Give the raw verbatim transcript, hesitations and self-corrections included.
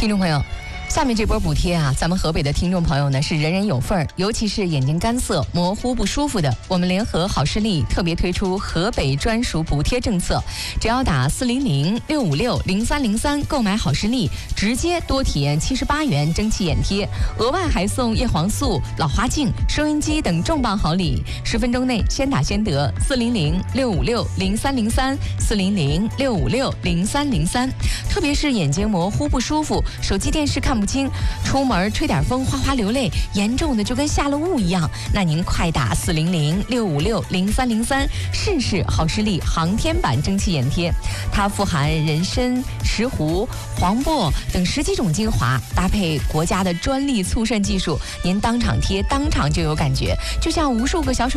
听众朋友，下面这波补贴啊，咱们河北的听众朋友呢是人人有份儿，尤其是眼睛干涩、模糊不舒服的，我们联合好视力特别推出河北专属补贴政策，只要打四零零六五六零三零三购买好视力，直接多体验七十八元蒸汽眼贴，额外还送叶黄素、老花镜、收音机等重磅好礼，十分钟内先打先得。四零零六五六零三零三，四零零六五六零三零三。特别是眼睛模糊不舒服，手机电视看不清，出门吹点风哗哗流泪，严重的就跟下了雾一样，那您快打四零零六五六零三零三试试好视力航天版蒸汽眼贴。它富含人参、石斛、黄柏等十几种精华，搭配国家的专利促渗技术，您当场贴当场就有感觉，就像无数个小水